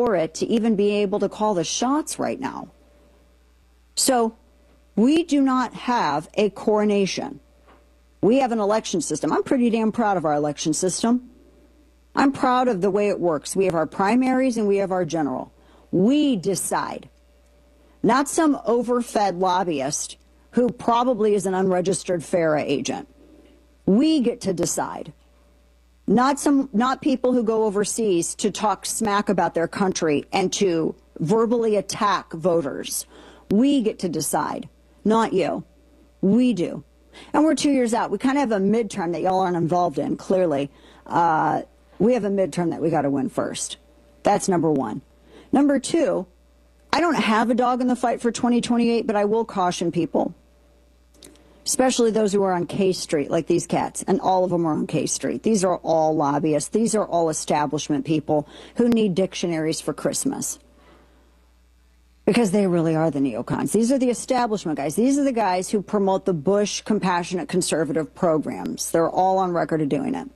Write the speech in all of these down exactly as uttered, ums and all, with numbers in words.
it to even be able to call the shots right now. So we do not have a coronation. We have an election system. I'm pretty damn proud of our election system. I'm proud of the way it works. We have our primaries and we have our general. We decide. Not some overfed lobbyist who probably is an unregistered FARA agent. We get to decide. Not some, not people who go overseas to talk smack about their country and to verbally attack voters. We get to decide, not you. We do. And we're two years out. We kind of have a midterm that y'all aren't involved in, clearly. Uh, we have a midterm that we got to win first. That's number one. Number two, I don't have a dog in the fight for twenty twenty-eight, but I will caution people, especially those who are on K Street, like these cats, and all of them are on K Street. These are all lobbyists. These are all establishment people who need dictionaries for Christmas. Because they really are the neocons. These are the establishment guys. These are the guys who promote the Bush compassionate conservative programs. They're all on record of doing it.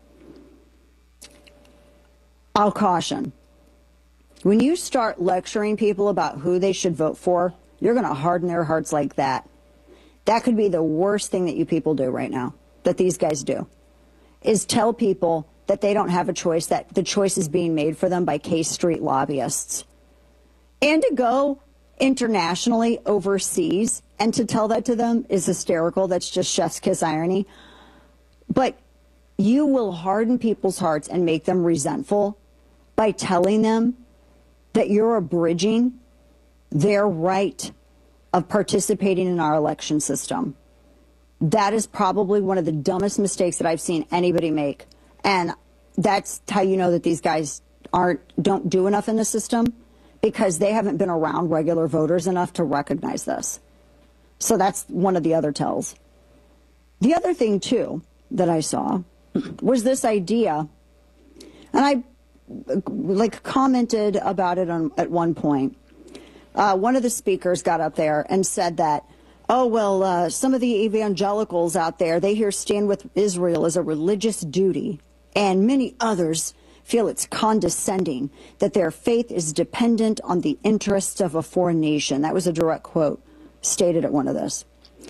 I'll caution. When you start lecturing people about who they should vote for, you're going to harden their hearts like that. That could be the worst thing that you people do right now, that these guys do, is tell people that they don't have a choice, that the choice is being made for them by K Street lobbyists. And to go internationally, overseas, and to tell that to them is hysterical. That's just chef's kiss irony. But you will harden people's hearts and make them resentful by telling them that you're abridging their right of participating in our election system. That is probably one of the dumbest mistakes that I've seen anybody make. And that's how you know that these guys aren't don't do enough in the system, because they haven't been around regular voters enough to recognize this. So that's one of the other tells. The other thing, too, that I saw was this idea, and I like commented about it on, at one point. Uh, one of the speakers got up there and said that, oh, well, uh, some of the evangelicals out there, they hear stand with Israel as a religious duty, and many others feel it's condescending, that their faith is dependent on the interests of a foreign nation. That was a direct quote stated at one of this.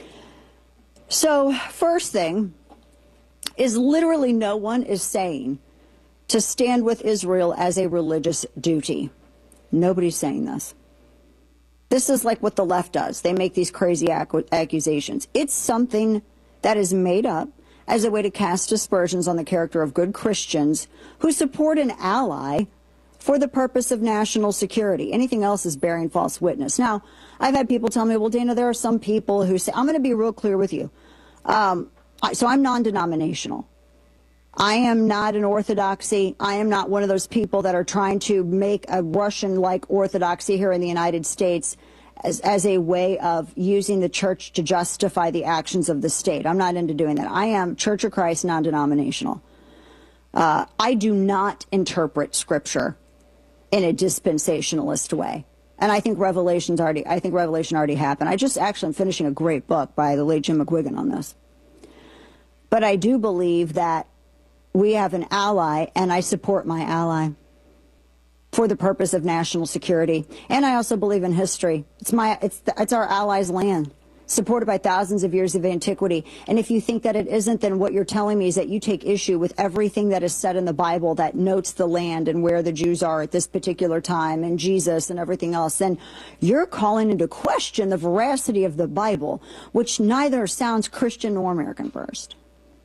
So first thing is literally no one is saying to stand with Israel as a religious duty. Nobody's saying this. This is like what the left does. They make these crazy ac- accusations. It's something that is made up as a way to cast aspersions on the character of good Christians who support an ally for the purpose of national security. Anything else is bearing false witness. Now, I've had people tell me, well, Dana, there are some people who say, I'm going to be real clear with you. Um, so I'm non-denominational. I am not an orthodoxy. I am not one of those people that are trying to make a Russian-like orthodoxy here in the United States as, as a way of using the church to justify the actions of the state. I'm not into doing that. I am Church of Christ, non-denominational. Uh, I do not interpret Scripture in a dispensationalist way. And I think Revelation's already, I think Revelation already happened. I just actually am finishing a great book by the late Jim McGuigan on this. But I do believe that we have an ally, and I support my ally for the purpose of national security. And I also believe in history. It's my, it's, it's our allies' land, supported by thousands of years of antiquity. And if you think that it isn't, then what you're telling me is that you take issue with everything that is said in the Bible that notes the land and where the Jews are at this particular time and Jesus and everything else. Then you're calling into question the veracity of the Bible, which neither sounds Christian nor American first.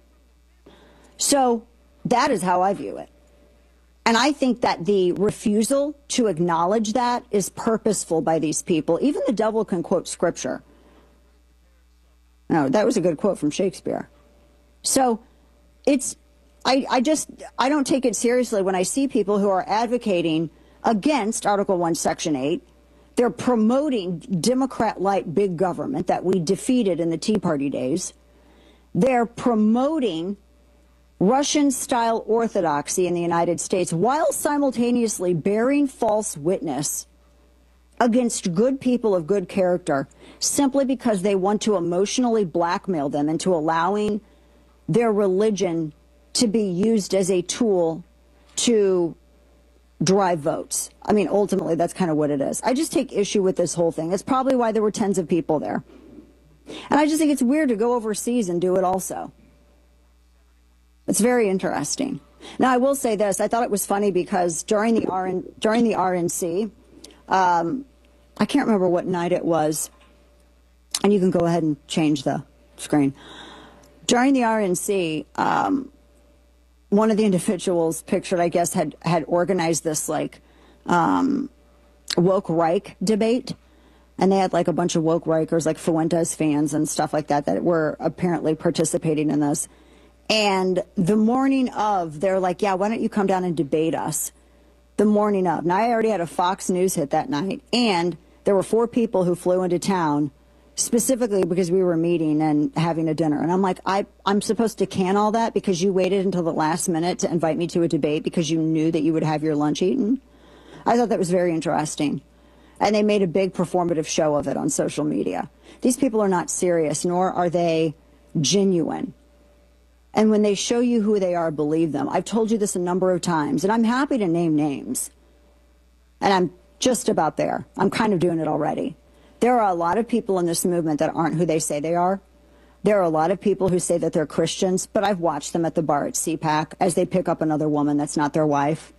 So that is how I view it. And I think that the refusal to acknowledge that is purposeful by these people. Even the devil can quote Scripture. No, that was a good quote from Shakespeare. So it's, I, I just, I don't take it seriously when I see people who are advocating against Article one, Section eight. They're promoting Democrat-like big government that we defeated in the Tea Party days. They're promoting Russian-style orthodoxy in the United States while simultaneously bearing false witness against good people of good character simply because they want to emotionally blackmail them into allowing their religion to be used as a tool to drive votes. I mean, ultimately, that's kind of what it is. I just take issue with this whole thing. It's probably why there were tens of people there. And I just think it's weird to go overseas and do it also. It's very interesting. Now, I will say this. I thought it was funny because during the R N, during the R N C, um, I can't remember what night it was, and you can go ahead and change the screen. During the R N C, um, one of the individuals pictured, I guess, had, had organized this, like, um, woke Reich debate. And they had, like, a bunch of woke Reichers, like Fuentes fans and stuff like that, that were apparently participating in this. And the morning of, they're like, yeah, why don't you come down and debate us? The morning of. Now, I already had a Fox News hit that night. And there were four people who flew into town specifically because we were meeting and having a dinner. And I'm like, I, I'm supposed to can all that because you waited until the last minute to invite me to a debate because you knew that you would have your lunch eaten? I thought that was very interesting. And they made a big performative show of it on social media. These people are not serious, nor are they genuine. And when they show you who they are, believe them. I've told you this a number of times, and I'm happy to name names. And I'm just about there. I'm kind of doing it already. There are a lot of people in this movement that aren't who they say they are. There are a lot of people who say that they're Christians, but I've watched them at the bar at C PAC as they pick up another woman that's not their wife.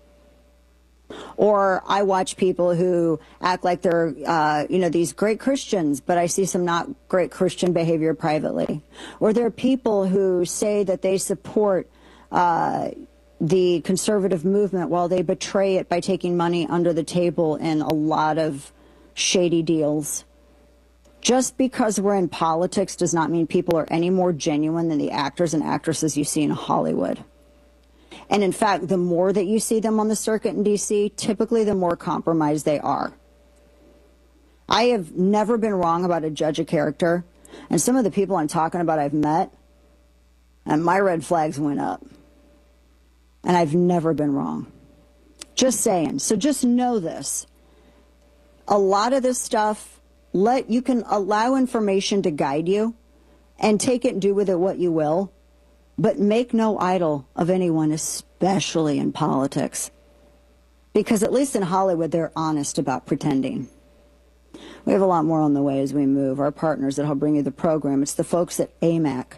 Or I watch people who act like they're, uh, you know, these great Christians, but I see some not great Christian behavior privately. Or there are people who say that they support uh, the conservative movement while they betray it by taking money under the table in a lot of shady deals. Just because we're in politics does not mean people are any more genuine than the actors and actresses you see in Hollywood. And in fact, the more that you see them on the circuit in D C, typically the more compromised they are. I have never been wrong about a judge of character. And some of the people I'm talking about I've met, and my red flags went up. And I've never been wrong. Just saying. So just know this. A lot of this stuff, let you can allow information to guide you and take it and do with it what you will. But make no idol of anyone, especially in politics. Because at least in Hollywood, they're honest about pretending. We have a lot more on the way as we move. Our partners that help bring you the program. It's the folks at A M A C.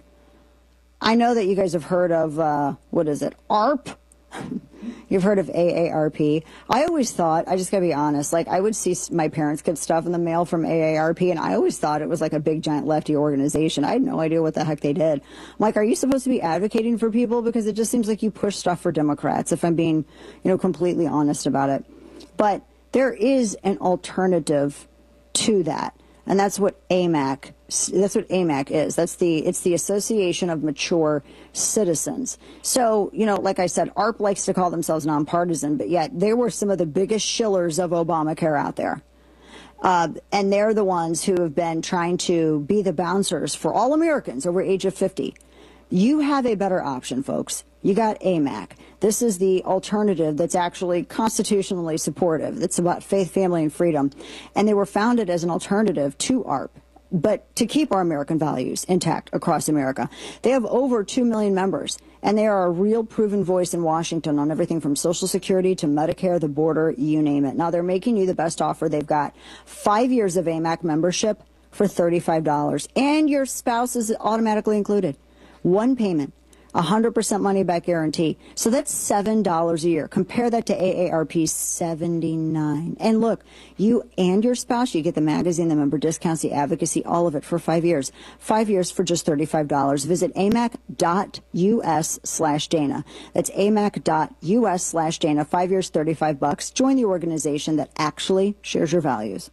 I know that you guys have heard of, uh, what is it, A R P? You've heard of A A R P. I always thought, I just got to be honest, like I would see my parents get stuff in the mail from A A R P, and I always thought it was like a big, giant lefty organization. I had no idea what the heck they did. I'm like, are you supposed to be advocating for people? Because it just seems like you push stuff for Democrats, if I'm being, you know, completely honest about it. But there is an alternative to that. And that's what A M A C, that's what A M A C is. That's the, it's the Association of Mature Citizens. So, you know, like I said, A R P likes to call themselves nonpartisan, but yet they were some of the biggest shillers of Obamacare out there. Uh, and they're the ones who have been trying to be the bouncers for all Americans over age of fifty. You have a better option, folks. You got A M A C. This is the alternative that's actually constitutionally supportive. It's about faith, family, and freedom. And they were founded as an alternative to A R P, but to keep our American values intact across America. They have over two million members, and they are a real proven voice in Washington on everything from Social Security to Medicare, the border, you name it. Now, they're making you the best offer. They've got five years of A M A C membership for thirty-five dollars, and your spouse is automatically included. One payment, one hundred percent money back guarantee. So that's seven dollars a year. Compare that to A A R P's seventy-nine dollars. And look, you and your spouse, you get the magazine, the member discounts, the advocacy, all of it for five years. Five years for just thirty-five dollars. Visit amac.us slash Dana. That's amac.us slash Dana. Five years, thirty-five bucks. Join the organization that actually shares your values.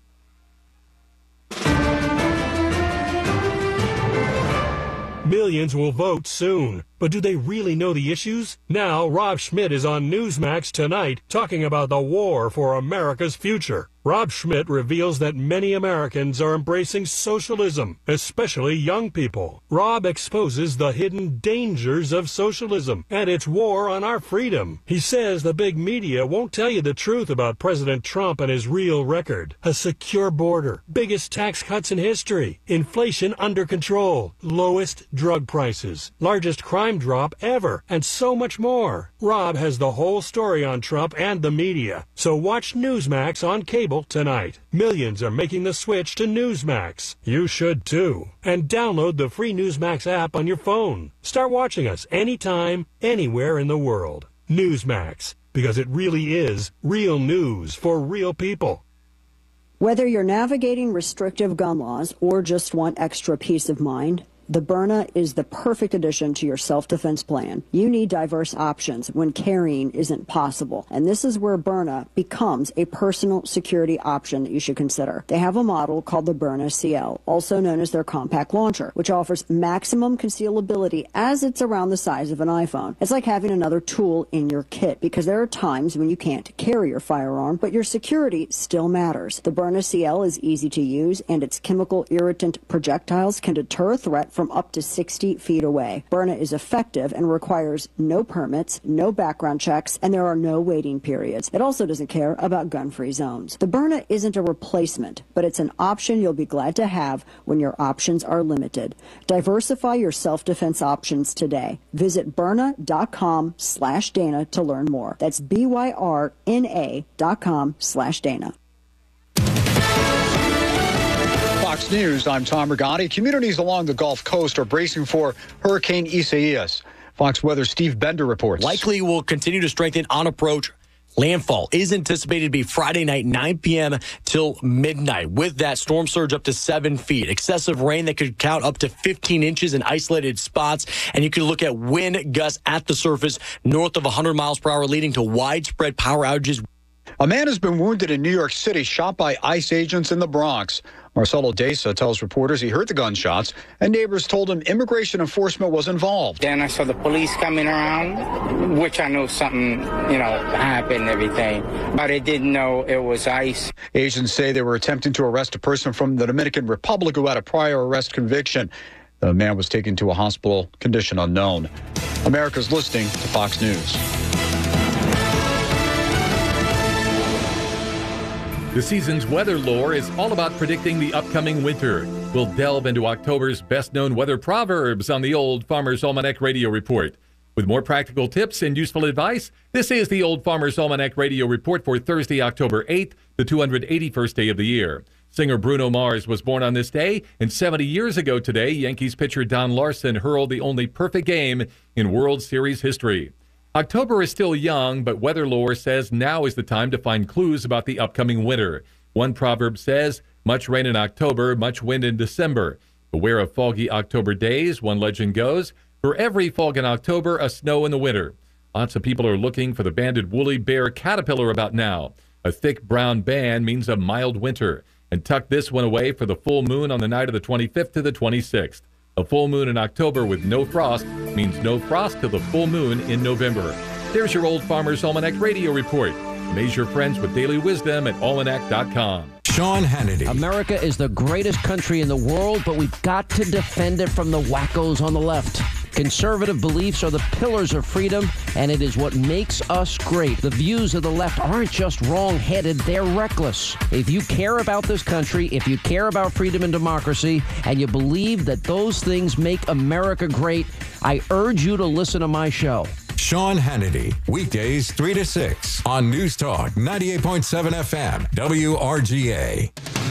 Millions will vote soon, but do they really know the issues? Now, Rob Schmitt is on Newsmax tonight talking about the war for America's future. Rob Schmitt reveals that many Americans are embracing socialism, especially young people. Rob exposes the hidden dangers of socialism and its war on our freedom. He says the big media won't tell you the truth about President Trump and his real record. A secure border, biggest tax cuts in history, inflation under control, lowest drug prices, largest crime crime drop ever, and so much more. Rob has the whole story on Trump and the media, so watch Newsmax on cable tonight. Millions are making the switch to Newsmax. You should too. And download the free Newsmax app on your phone. Start watching us anytime, anywhere in the world. Newsmax, because it really is real news for real people. Whether you're navigating restrictive gun laws or just want extra peace of mind, the Byrna is the perfect addition to your self-defense plan. You need diverse options when carrying isn't possible, and this is where Byrna becomes a personal security option that you should consider. They have a model called the Byrna C L, also known as their compact launcher, which offers maximum concealability as it's around the size of an iPhone. It's like having another tool in your kit, because there are times when you can't carry your firearm, but your security still matters. The Byrna C L is easy to use, and its chemical irritant projectiles can deter a threat from up to sixty feet away. Byrna is effective and requires no permits, no background checks, and there are no waiting periods. It also doesn't care about gun-free zones. The Byrna isn't a replacement, but it's an option you'll be glad to have when your options are limited. Diversify your self-defense options today. Visit Byrna.com slash Dana to learn more. That's B Y R N A dot com slash Dana. Fox News, I'm Tom Rigotti. Communities along the Gulf Coast are bracing for Hurricane Isaias. Fox Weather Steve Bender reports. Likely will continue to strengthen on approach. Landfall is anticipated to be Friday night, nine p.m. till midnight. With that, storm surge up to seven feet. Excessive rain that could count up to fifteen inches in isolated spots. And you can look at wind gusts at the surface north of one hundred miles per hour, leading to widespread power outages. A man has been wounded in New York City, shot by ICE agents in the Bronx. Marcelo Deza tells reporters he heard the gunshots, and neighbors told him immigration enforcement was involved. Then I saw the police coming around, which I knew something, you know, happened and everything, but I didn't know it was ICE. Agents say they were attempting to arrest a person from the Dominican Republic who had a prior arrest conviction. The man was taken to a hospital, condition unknown. America's listening to Fox News. The season's weather lore is all about predicting the upcoming winter. We'll delve into October's best-known weather proverbs on the Old Farmer's Almanac Radio Report. With more practical tips and useful advice, this is the Old Farmer's Almanac Radio Report for Thursday, October eighth, the two hundred eighty-first day of the year. Singer Bruno Mars was born on this day, and seventy years ago today, Yankees pitcher Don Larson hurled the only perfect game in World Series history. October is still young, but weather lore says now is the time to find clues about the upcoming winter. One proverb says, much rain in October, much wind in December. Beware of foggy October days, one legend goes. For every fog in October, a snow in the winter. Lots of people are looking for the banded woolly bear caterpillar about now. A thick brown band means a mild winter. And tuck this one away for the full moon on the night of the twenty-fifth to the twenty-sixth. A full moon in October with no frost means no frost till the full moon in November. There's your Old Farmer's Almanac Radio Report. Amaze your friends with daily wisdom at almanac dot com. Sean Hannity. America is the greatest country in the world, but we've got to defend it from the wackos on the left. Conservative beliefs are the pillars of freedom, and it is what makes us great. The views of the left aren't just wrong-headed, they're reckless. If you care about this country, if you care about freedom and democracy, and you believe that those things make America great, I urge you to listen to my show. Sean Hannity, weekdays three to six on News Talk ninety-eight point seven F M, W R G A.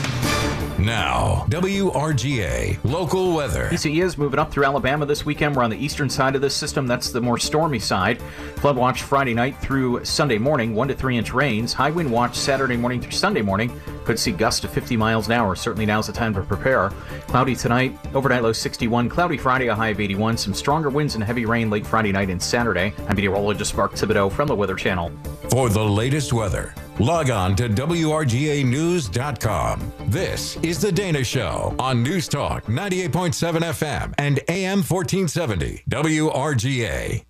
Now, W R G A local weather. E C is moving up through Alabama this weekend. We're on the eastern side of this system. That's the more stormy side. Flood watch Friday night through Sunday morning, one to three inch rains. High wind watch Saturday morning through Sunday morning. Could see gusts to fifty miles an hour. Certainly now's the time to prepare. Cloudy tonight, overnight low sixty-one. Cloudy Friday, a high of eighty-one. Some stronger winds and heavy rain late Friday night and Saturday. I'm meteorologist Mark Thibodeau from the Weather Channel. For the latest weather, log on to W R G A news dot com. This is The Dana Show on News Talk ninety-eight point seven F M and A M fourteen seventy W R G A.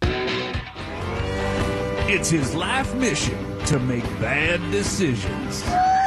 It's his life mission to make bad decisions.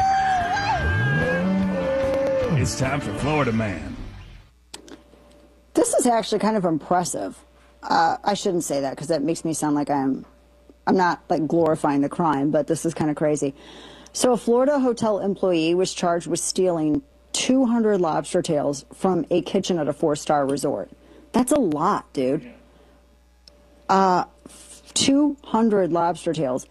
It's time for Florida Man. This is actually kind of impressive. Uh, I shouldn't say that because that makes me sound like I'm, I'm not like glorifying the crime, but this is kind of crazy. So a Florida hotel employee was charged with stealing two hundred lobster tails from a kitchen at a four-star resort. That's a lot, dude. Uh, two hundred lobster tails.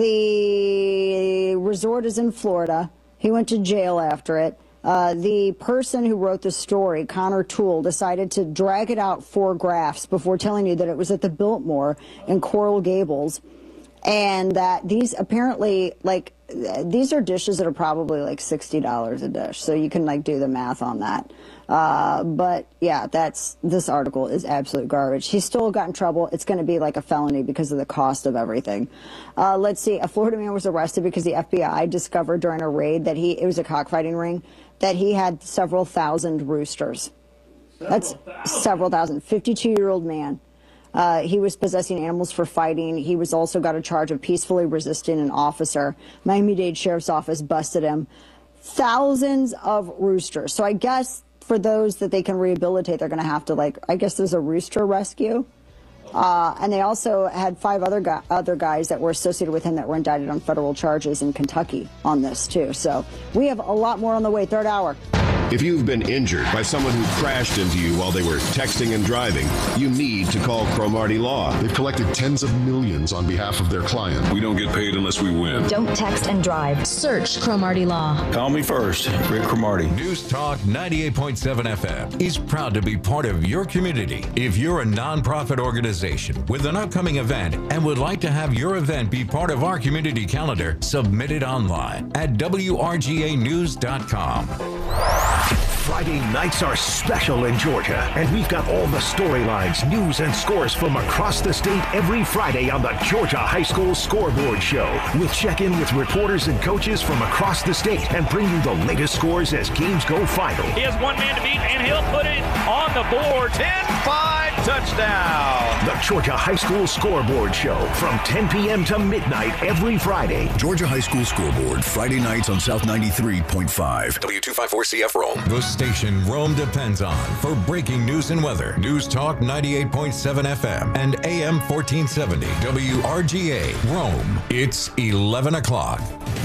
The resort is in Florida. He went to jail after it. Uh, the person who wrote the story, Connor Toole, decided to drag it out four graphs before telling you that it was at the Biltmore in Coral Gables. And that these apparently, like, these are dishes that are probably like sixty dollars a dish. So you can, like, do the math on that. Uh, but, yeah, that's this article is absolute garbage. He still got in trouble. It's going to be like a felony because of the cost of everything. Uh, let's see. A Florida man was arrested because the F B I discovered during a raid that he, it was a cockfighting ring, that he had several thousand roosters. Several That's thousand. several thousand. fifty-two-year-old man. Uh, he was possessing animals for fighting. He was also got a charge of peacefully resisting an officer. Miami-Dade Sheriff's Office busted him. Thousands of roosters. So I guess for those that they can rehabilitate, they're going to have to, like, I guess there's a rooster rescue. Uh, and they also had five other gu- other guys that were associated with him that were indicted on federal charges in Kentucky on this, too. So we have a lot more on the way. Third hour. If you've been injured by someone who crashed into you while they were texting and driving, you need to call Cromartie Law. They've collected tens of millions on behalf of their client. We don't get paid unless we win. Don't text and drive. Search Cromartie Law. Call me first. Rick Cromartie. News Talk ninety-eight point seven F M is proud to be part of your community. If you're a nonprofit organization with an upcoming event and would like to have your event be part of our community calendar, submit it online at W R G A news dot com. Friday nights are special in Georgia, and we've got all the storylines, news, and scores from across the state every Friday on the Georgia High School Scoreboard Show. We'll check in with reporters and coaches from across the state and bring you the latest scores as games go final. He has one man to beat, and he'll put it on the board. ten five touchdown. The Georgia High School Scoreboard Show from ten p.m. to midnight every Friday. Georgia High School Scoreboard, Friday nights on South ninety-three point five. W two fifty-four C F Rome. The station Rome depends on for breaking news and weather. News Talk ninety-eight point seven F M and A M fourteen seventy W R G A Rome. It's eleven o'clock.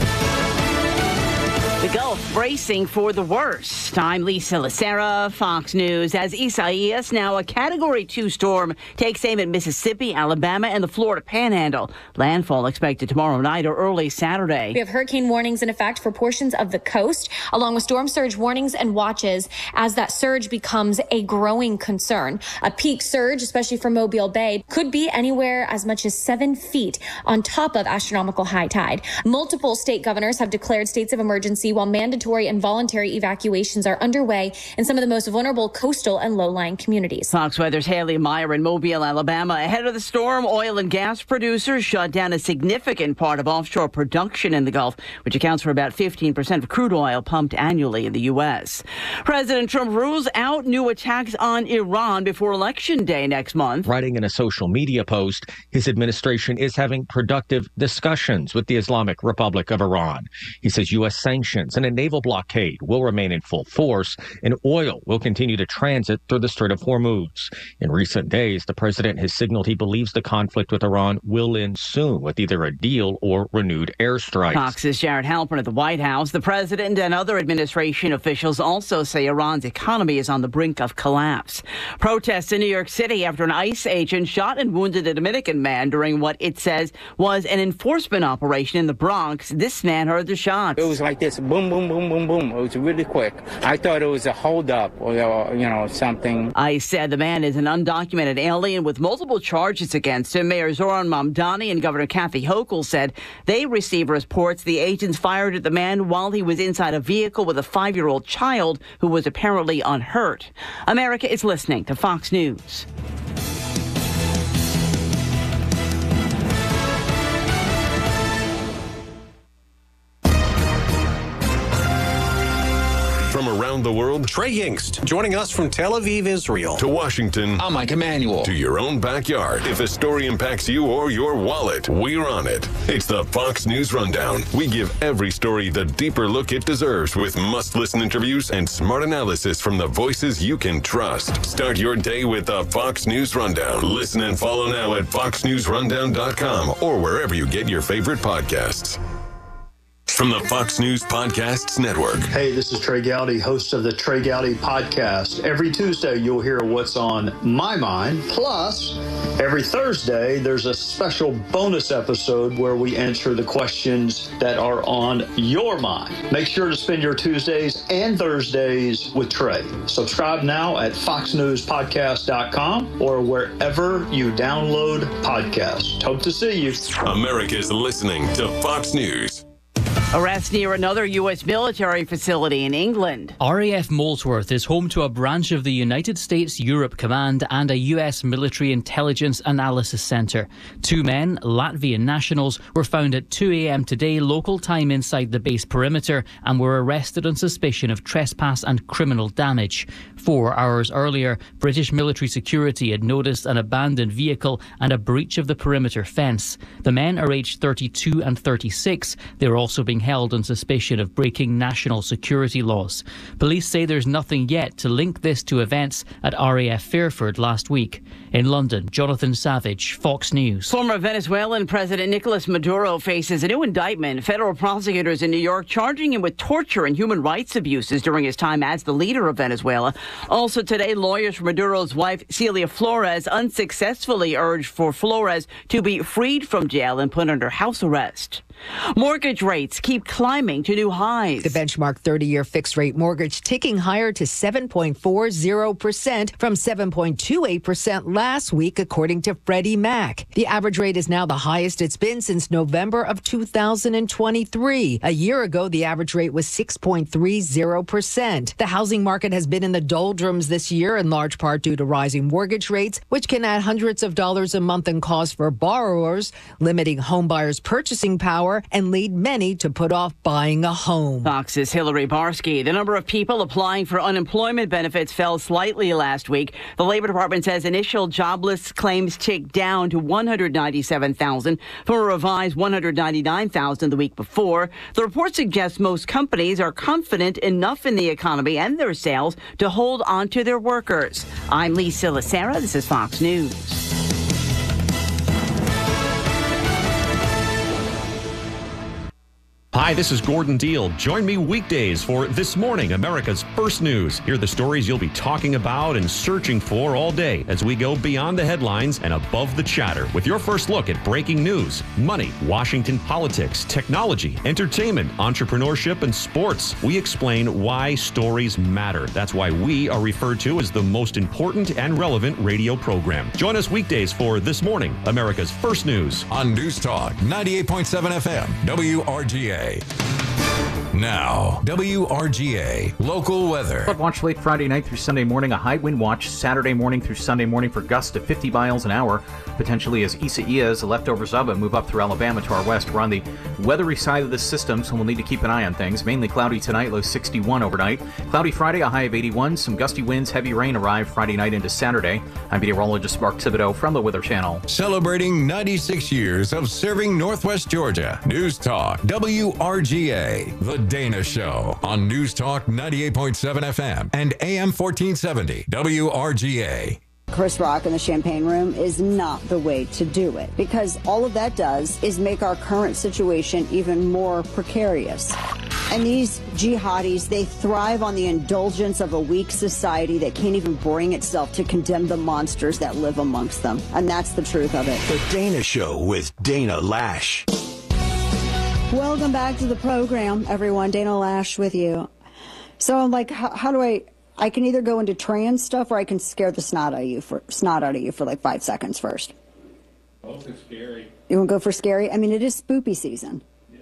The Gulf bracing for the worst. I'm Lisa Lacera, Fox News. As Isaias, now a Category two storm, takes aim at Mississippi, Alabama, and the Florida Panhandle. Landfall expected tomorrow night or early Saturday. We have hurricane warnings in effect for portions of the coast, along with storm surge warnings and watches as that surge becomes a growing concern. A peak surge, especially for Mobile Bay, could be anywhere as much as seven feet on top of astronomical high tide. Multiple state governors have declared states of emergency while mandatory and voluntary evacuations are underway in some of the most vulnerable coastal and low-lying communities. Fox Weather's Haley Meyer in Mobile, Alabama. Ahead of the storm, oil and gas producers shut down a significant part of offshore production in the Gulf, which accounts for about fifteen percent of crude oil pumped annually in the U S. President Trump rules out new attacks on Iran before Election Day next month. Writing in a social media post, his administration is having productive discussions with the Islamic Republic of Iran. He says U S sanctions and a naval blockade will remain in full force, and oil will continue to transit through the Strait of Hormuz. In recent days, the president has signaled he believes the conflict with Iran will end soon with either a deal or renewed airstrikes. Fox's Jared Halpern at the White House. The president and other administration officials also say Iran's economy is on the brink of collapse. Protests in New York City after an ICE agent shot and wounded a Dominican man during what it says was an enforcement operation in the Bronx. This man heard the shots. It was like this. Boom, boom, boom, boom, boom. It was really quick. I thought it was a holdup or, you know, something. ICE said the man is an undocumented alien with multiple charges against him. Mayor Zoran Mamdani and Governor Kathy Hochul said they received reports the agents fired at the man while he was inside a vehicle with a five-year-old child who was apparently unhurt. America is listening to Fox News. From around the world, Trey Yingst, joining us from Tel Aviv, Israel. To Washington. I'm Mike Emanuel. To your own backyard. If a story impacts you or your wallet, we're on it. It's the Fox News Rundown. We give every story the deeper look it deserves with must-listen interviews and smart analysis from the voices you can trust. Start your day with the Fox News Rundown. Listen and follow now at fox news rundown dot com or wherever you get your favorite podcasts. From the Fox News Podcasts Network. Hey, this is Trey Gowdy, host of the Trey Gowdy Podcast. Every Tuesday, you'll hear what's on my mind. Plus, Every Thursday, there's a special bonus episode where we answer the questions that are on your mind. Make sure to spend your Tuesdays and Thursdays with Trey. Subscribe now at fox news podcast dot com or wherever you download podcasts. Hope to see you. America's listening to Fox News. Arrest near another U S military facility in England. R A F Molesworth is home to a branch of the United States Europe Command and a U S military intelligence analysis centre. Two men, Latvian nationals, were found at two a.m. today local time inside the base perimeter and were arrested on suspicion of trespass and criminal damage. Four hours earlier, British military security had noticed an abandoned vehicle and a breach of the perimeter fence. The men are aged thirty-two and thirty-six. They are also being held on suspicion of breaking national security laws. Police say there's nothing yet to link this to events at R A F Fairford last week. In London, Jonathan Savage, Fox News. Former Venezuelan President Nicolas Maduro faces a new indictment. Federal prosecutors in New York charging him with torture and human rights abuses during his time as the leader of Venezuela. Also today, lawyers for Maduro's wife, Celia Flores, unsuccessfully urged for Flores to be freed from jail and put under house arrest. Mortgage rates keep climbing to new highs. The benchmark thirty-year fixed-rate mortgage ticking higher to seven point four zero percent from seven point two eight percent last week, according to Freddie Mac. The average rate is now the highest it's been since November of two thousand twenty-three. A year ago, the average rate was six point three zero percent. The housing market has been in the doldrums this year, in large part due to rising mortgage rates, which can add hundreds of dollars a month in cost for borrowers, limiting homebuyers' purchasing power and lead many to put off buying a home. Fox's Hillary Barsky. The number of people applying for unemployment benefits fell slightly last week. The Labor Department says initial jobless claims ticked down to one hundred ninety-seven thousand from a revised one hundred ninety-nine thousand the week before. The report suggests most companies are confident enough in the economy and their sales to hold on to their workers. I'm Lisa Lacera. This is Fox News. Hi, this is Gordon Deal. Join me weekdays for This Morning, America's First News. Hear the stories you'll be talking about and searching for all day as we go beyond the headlines and above the chatter with your first look at breaking news, money, Washington politics, technology, entertainment, entrepreneurship, and sports. We explain why stories matter. That's why we are referred to as the most important and relevant radio program. Join us weekdays for This Morning, America's First News. On News Talk, ninety-eight point seven F M, W R G A. Now, W R G A local weather. Flood watch late Friday night through Sunday morning. A high wind watch Saturday morning through Sunday morning for gusts to fifty miles an hour. Potentially as Isaias, the leftovers of it, move up through Alabama to our west. We're on the weathery side of this system, so we'll need to keep an eye on things. Mainly cloudy tonight, low sixty-one overnight. Cloudy Friday, a high of eighty-one. Some gusty winds, heavy rain arrive Friday night into Saturday. I'm meteorologist Mark Thibodeau from the Weather Channel. Celebrating ninety-six years of serving Northwest Georgia. News Talk, W R G A. The Dana Show on News Talk ninety-eight point seven F M and A M fourteen seventy W R G A. Chris Rock in the Champagne Room is not the way to do it, because all of that does is make our current situation even more precarious. And these jihadis, they thrive on the indulgence of a weak society that can't even bring itself to condemn the monsters that live amongst them. And that's the truth of it. The Dana Show with Dana Lash. Welcome back to the program, everyone. Dana Lash with you. So I'm like, how, how do I, I can either go into trans stuff or I can scare the snot out of you for snot out of you for like five seconds first. Oh, it's scary. You want to go for scary? I mean, it is spoopy season. Yeah.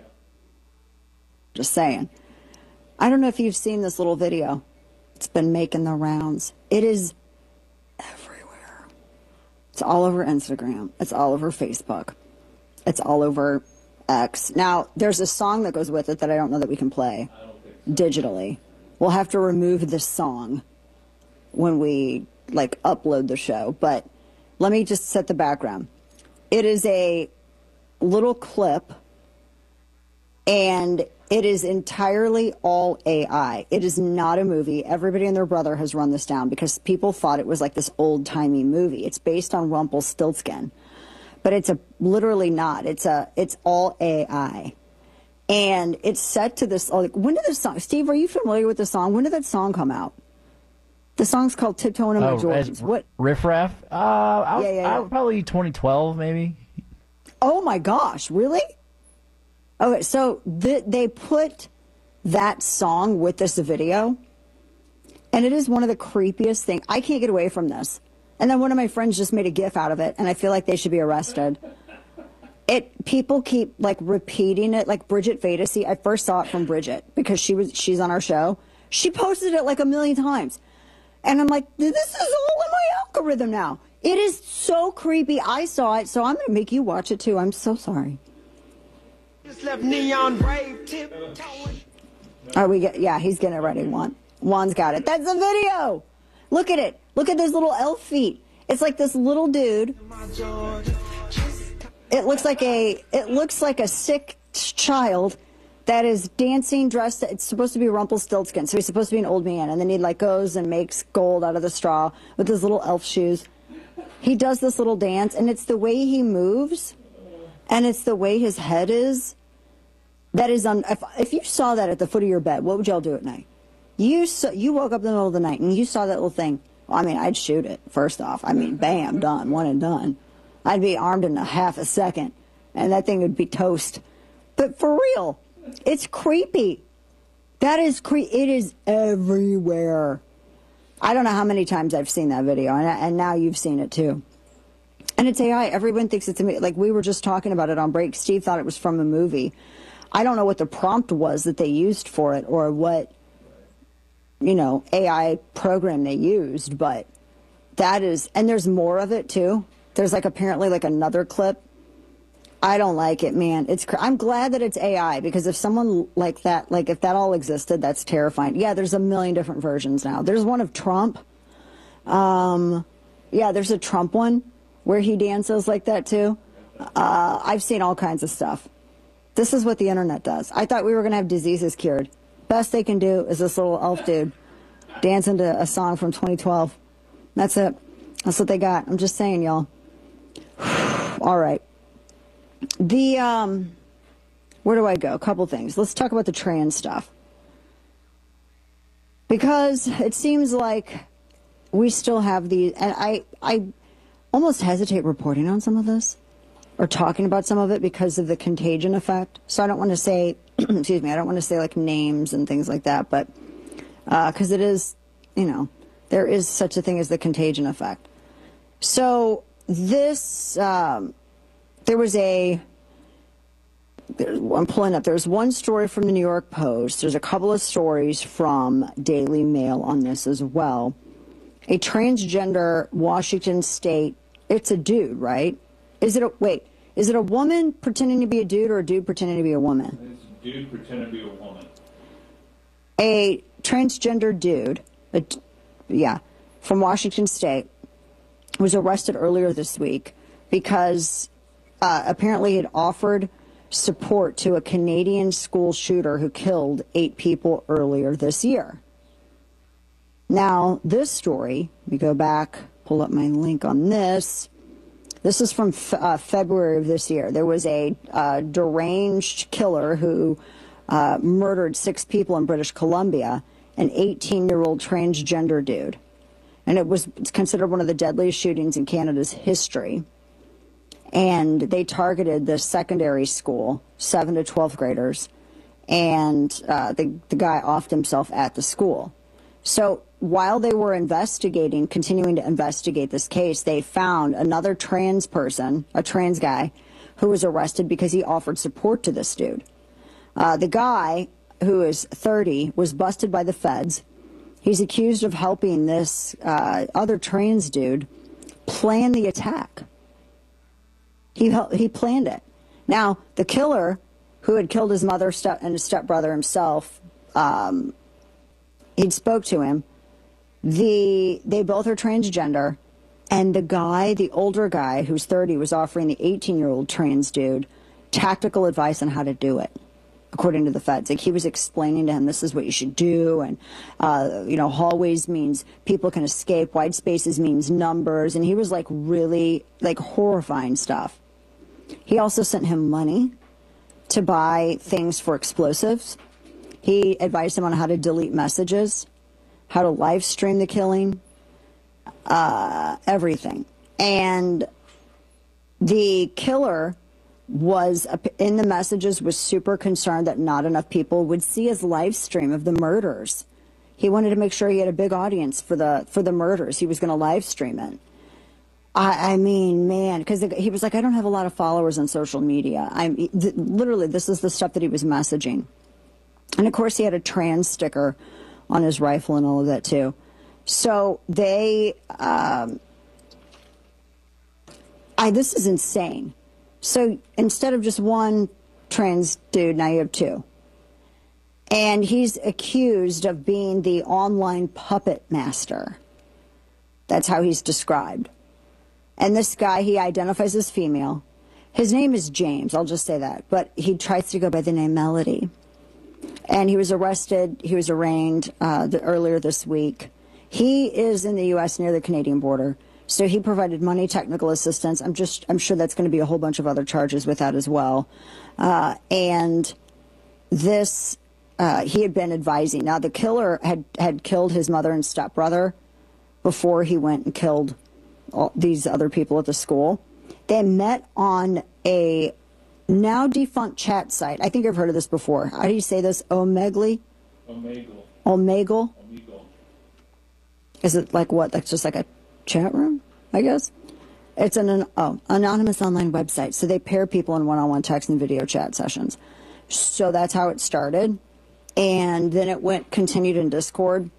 Just saying. I don't know if you've seen this little video. It's been making the rounds. It is everywhere. It's all over Instagram. It's all over Facebook. It's all over X. Now, there's a song that goes with it that I don't know that we can play digitally. We'll have to remove this song when we, like, upload the show. But let me just set the background. It is a little clip, and it is entirely all A I. It is not a movie. Everybody and their brother has run this down because people thought it was like this old-timey movie. It's based on Rumpelstiltskin. But it's a literally not. It's a it's all A I, and it's set to this. Like, when did this song? Steve, are you familiar with the song? When did that song come out? The song's called Tiptoeing in My Oh, Jordans. as What? Riff Raff? Uh, I, Yeah, yeah, yeah. I, probably twenty twelve, maybe. Oh my gosh, really? Okay, so th- they put that song with this video, and it is one of the creepiest things. I can't get away from this. And then one of my friends just made a GIF out of it, and I feel like they should be arrested. It people keep like repeating it, like Bridget Fadesy. I first saw it from Bridget because she was she's on our show. She posted it like a million times, and I'm like, this is all in my algorithm now. It is so creepy. I saw it, so I'm gonna make you watch it too. I'm so sorry. Just left neon brave tiptoeing. Are we get? Yeah, he's getting it ready. Juan, Juan's got it. That's the video. Look at it. Look at those little elf feet. It's like this little dude. It looks like a. It looks like a sick child that is dancing dressed. It's supposed to be Rumpelstiltskin, so he's supposed to be an old man, and then he like goes and makes gold out of the straw with his little elf shoes. He does this little dance, and it's the way he moves, and it's the way his head is. That is on. If, if you saw that at the foot of your bed, what would y'all do at night? You saw, you woke up in the middle of the night and you saw that little thing. Well, I mean, I'd shoot it first off. I mean, bam, done, one and done. I'd be armed in a half a second, and that thing would be toast. But for real, it's creepy. That is cre. It is everywhere. I don't know how many times I've seen that video, and, and now you've seen it too. And it's A I. Everyone thinks it's a movie. Like we were just talking about it on break. Steve thought it was from a movie. I don't know what the prompt was that they used for it or what, you know, A I program they used, but that is, and there's more of it too. There's like apparently like another clip. I don't like it, man. It's, I'm glad that it's A I because if someone like that, like if that all existed, that's terrifying. Yeah, there's a million different versions now. There's one of Trump. Um, yeah, there's a Trump one where he dances like that too. Uh, I've seen all kinds of stuff. This is what the internet does. I thought we were going to have diseases cured. Best they can do is this little elf dude dancing to a song from twenty twelve. That's it. That's what they got. I'm just saying, y'all. All right. The, um, where do I go? A couple things. Let's talk about the trans stuff. Because it seems like we still have these, and I, I almost hesitate reporting on some of this or talking about some of it because of the contagion effect. So I don't want to say, excuse me, I don't want to say like names and things like that, but because uh, it is, you know, there is such a thing as the contagion effect. So this, um, there was a, there, I'm pulling up, there's one story from the New York Post. There's a couple of stories from Daily Mail on this as well. A transgender Washington State, it's a dude, right? Is it a, wait, is it a woman pretending to be a dude or a dude pretending to be a woman? It's a dude pretending to be a woman. A transgender dude, a, yeah, from Washington State, was arrested earlier this week because uh, apparently he had offered support to a Canadian school shooter who killed eight people earlier this year. Now, this story, we go back, pull up my link on this. This is from uh, February of this year. There was a uh, deranged killer who uh, murdered six people in British Columbia, an eighteen-year-old transgender dude. And it was it's considered one of the deadliest shootings in Canada's history. And they targeted the secondary school, seven to twelfth graders, and uh, the, the guy offed himself at the school. So while they were investigating, continuing to investigate this case, they found another trans person, a trans guy, who was arrested because he offered support to this dude. Uh, the guy, who is thirty, was busted by the feds. He's accused of helping this uh, other trans dude plan the attack. He he planned it. Now, the killer, who had killed his mother step, and his stepbrother himself, um, he'd spoke to him. The they both are transgender, and the guy, the older guy who's thirty, was offering the eighteen-year-old trans dude tactical advice on how to do it, according to the feds. Like, he was explaining to him, this is what you should do, and uh, you know, hallways means people can escape, wide spaces means numbers, and he was like really like horrifying stuff. He also sent him money to buy things for explosives. He advised him on how to delete messages. how to live stream the killing, uh, everything. And the killer was, in the messages, was super concerned that not enough people would see his live stream of the murders. He wanted to make sure he had a big audience for the for the murders. He was going to live stream it. I, I mean, man, because he was like, I don't have a lot of followers on social media. I'm th- literally, this is the stuff that he was messaging. And of course, he had a trans sticker on his rifle and all of that too. So they, um, I this is insane. So instead of just one trans dude, now you have two. And he's accused of being the online puppet master. That's how he's described. And this guy, he identifies as female. His name is James, I'll just say that. But he tries to go by the name Melody. And he was arrested, he was arraigned uh, the, earlier this week. He is in the U S near the Canadian border. So he provided money, technical assistance. I'm just, I'm sure that's going to be a whole bunch of other charges with that as well. Uh, and this, uh, he had been advising. Now, the killer had, had killed his mother and stepbrother before he went and killed all these other people at the school. They met on a now defunct chat site. I think I've heard of this before. How do you say this? Omegle? Omegle. Omegle? Omegle. Is it like what? That's just like a chat room, I guess? It's an oh, anonymous online website. So they pair people in one-on-one text and video chat sessions. So that's how it started. And then it went, continued in Discord.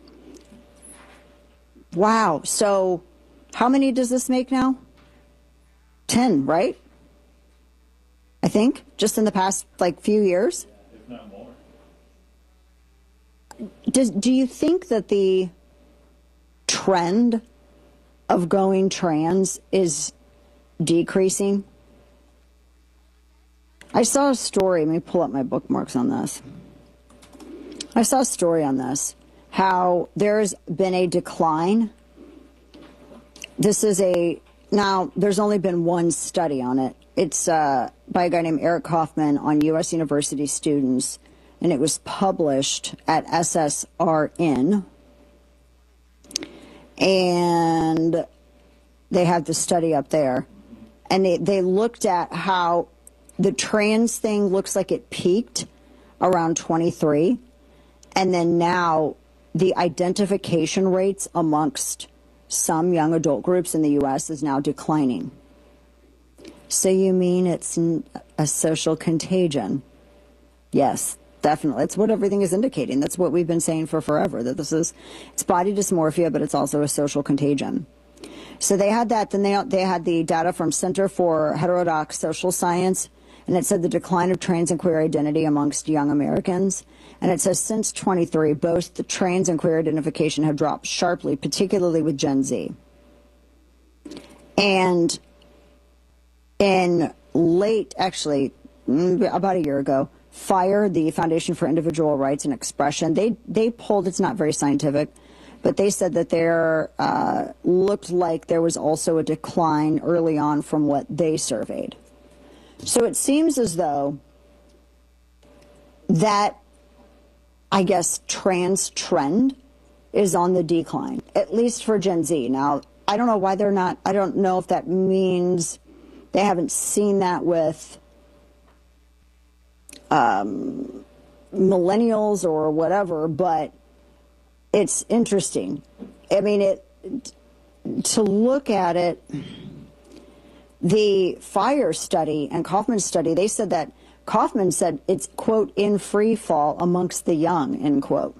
Wow. So how many does this make now? Ten, right? I think, just in the past, like, few years? If not more. Does, do you think that the trend of going trans is decreasing? I saw a story. Let me pull up my bookmarks on this. I saw a story on this, how there's been a decline. This is a, now, there's only been one study on it. It's uh, by a guy named Eric Kaufman on U S University students, and it was published at S S R N. And they have the study up there. And they, they looked at how the trans thing looks like it peaked around twenty-three. And then now the identification rates amongst some young adult groups in the U S is now declining. So you mean it's a social contagion? Yes, definitely. It's what everything is indicating. That's what we've been saying for forever, that this is, it's body dysmorphia, but it's also a social contagion. So they had that. Then they, they had the data from Center for Heterodox Social Science, and it said the decline of trans and queer identity amongst young Americans. And it says since twenty-three, both the trans and queer identification have dropped sharply, particularly with Gen Z. And in late, actually, about a year ago, FIRE, the Foundation for Individual Rights and Expression, they they polled, it's not very scientific, but they said that there uh, looked like there was also a decline early on from what they surveyed. So it seems as though that, I guess, trans trend is on the decline, at least for Gen Z. Now, I don't know why they're not, I don't know if that means they haven't seen that with um, millennials or whatever, but it's interesting. I mean, it to look at it, the FIRE study and Kaufman study, they said that Kaufman said it's, quote, in free fall amongst the young, end quote.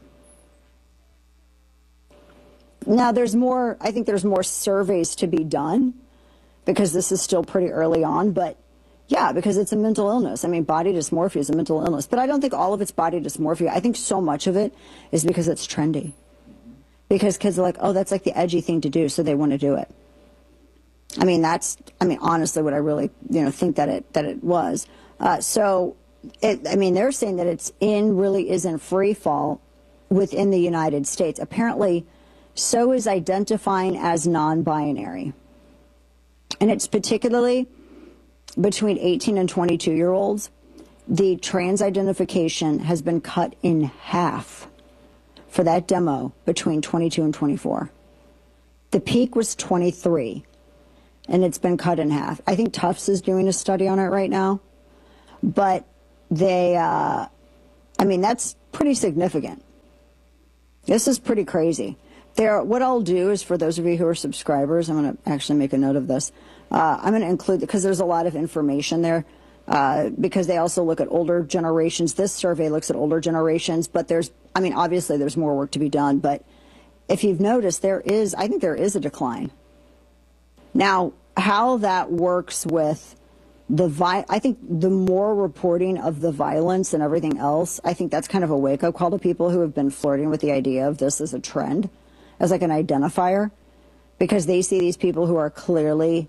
Now, there's more, I think there's more surveys to be done because this is still pretty early on, but yeah, because it's a mental illness. I mean, body dysmorphia is a mental illness, but I don't think all of it's body dysmorphia. I think so much of it is because it's trendy. Because kids are like, oh, that's like the edgy thing to do, so they want to do it. I mean, that's, I mean, honestly, what I really, you know, think that it, that it was. Uh, so, it, I mean, they're saying that it's in, really is in free fall within the United States. Apparently, so is identifying as non-binary. And it's particularly between eighteen and twenty-two year olds. The trans identification has been cut in half for that demo between twenty-two and twenty-four. The peak was twenty-three, and it's been cut in half. I think Tufts is doing a study on it right now, but they, uh, I mean, that's pretty significant. This is pretty crazy. There, what I'll do is, for those of you who are subscribers, I'm going to actually make a note of this. Uh, I'm going to include, because there's a lot of information there, uh, because they also look at older generations. This survey looks at older generations, but there's, I mean, obviously there's more work to be done, but if you've noticed, there is, I think there is a decline. Now, how that works with the vi- I think the more reporting of the violence and everything else, I think that's kind of a wake-up call to people who have been flirting with the idea of this as a trend, as like an identifier, because they see these people who are clearly